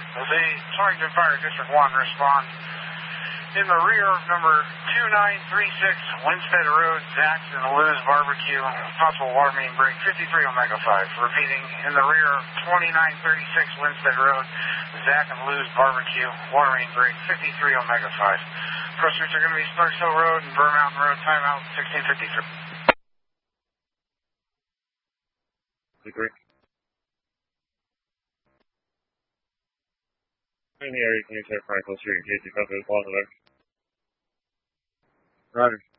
The Torrington Fire District 1 respond in the rear of number 2936 Winstead Road, Zach's and Lou's Barbecue, possible water main break, 53 Omega 5. Repeating, in the rear of 2936 Winstead Road, Zach and Lou's Barbecue, water main break, 53 Omega 5. Cross routes are going to be Starks Hill Road and Burr Mountain Road, timeout 1653. Great. In the area, can you check Franklin Street in case you come to the closet there? Roger.